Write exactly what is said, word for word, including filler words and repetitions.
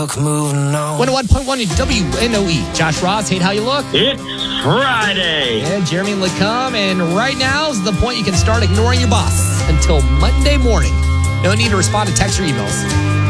Moving on. one oh one point one W N O E. Josh Ross, hate how you look. It's Friday. And Jeremy Lecombe. And right now is the point you can start ignoring your boss until Monday morning. No need to respond to text or emails.